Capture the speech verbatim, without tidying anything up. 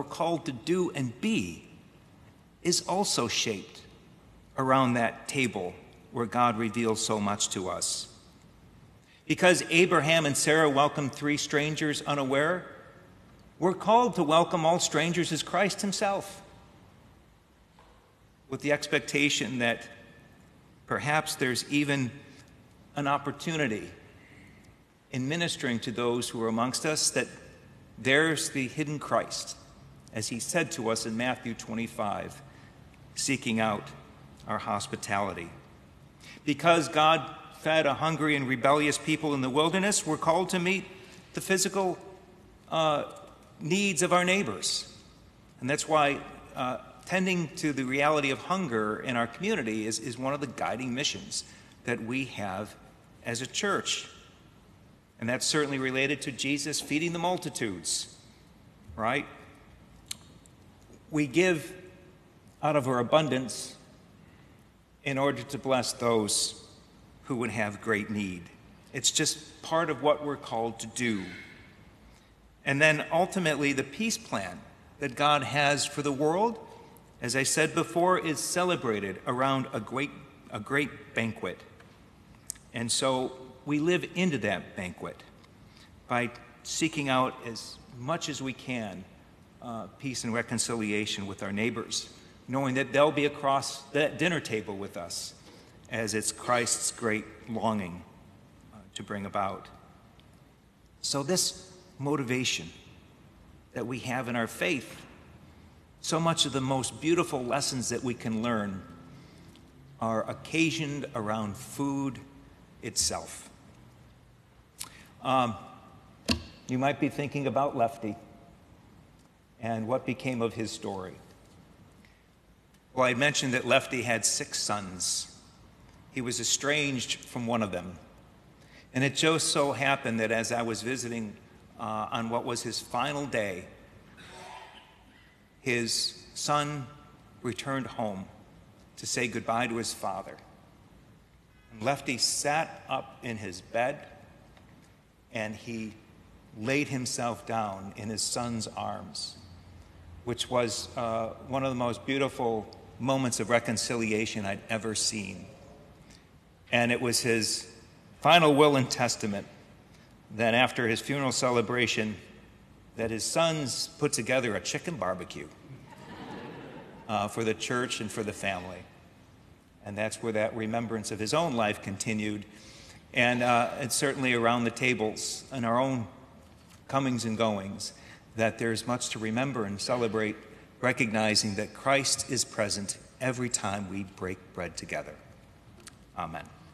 called to do and be is also shaped around that table where God reveals so much to us. Because Abraham and Sarah welcomed three strangers unaware, we're called to welcome all strangers as Christ himself, with the expectation that perhaps there's even an opportunity in ministering to those who are amongst us, that there's the hidden Christ, as he said to us in Matthew twenty-five, seeking out our hospitality. Because God fed a hungry and rebellious people in the wilderness, we're called to meet the physical uh, needs of our neighbors. And that's why uh, tending to the reality of hunger in our community is, is one of the guiding missions that we have as a church. And that's certainly related to Jesus feeding the multitudes, right? We give out of our abundance in order to bless those who would have great need. It's just part of what we're called to do. And then ultimately, the peace plan that God has for the world, as I said before, is celebrated around a great, a great banquet. And so we live into that banquet by seeking out as much as we can uh, peace and reconciliation with our neighbors, knowing that they'll be across that dinner table with us, as it's Christ's great longing uh, to bring about. So this motivation that we have in our faith, so much of the most beautiful lessons that we can learn are occasioned around food itself. Um, you might be thinking about Lefty and what became of his story. Well, I mentioned that Lefty had six sons. He was estranged from one of them. And it just so happened that as I was visiting uh, on what was his final day, his son returned home to say goodbye to his father. And Lefty sat up in his bed and he laid himself down in his son's arms, which was uh, one of the most beautiful moments of reconciliation I'd ever seen. And it was his final will and testament that after his funeral celebration, that his sons put together a chicken barbecue uh, for the church and for the family. And that's where that remembrance of his own life continued. And uh, it's certainly around the tables in our own comings and goings that there's much to remember and celebrate, recognizing that Christ is present every time we break bread together. Amen.